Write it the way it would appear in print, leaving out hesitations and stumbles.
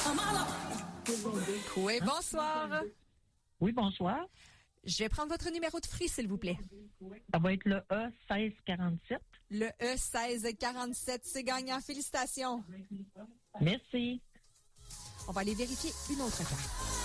Oui, bonsoir. Oui, bonsoir. Je vais prendre votre numéro de free, s'il vous plaît. Ça va être le E1647. Le E1647, c'est gagnant. Félicitations. Merci. On va aller vérifier une autre carte.